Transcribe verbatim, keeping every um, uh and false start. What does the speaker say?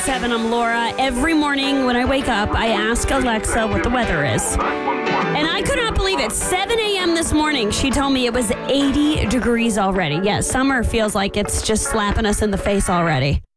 seven, I'm Laura. Every morning when I wake up, I ask Alexa what the weather is. And I could not believe it. seven a.m. this morning, she told me it was eighty degrees already. Yeah, summer feels like it's just slapping us in the face already.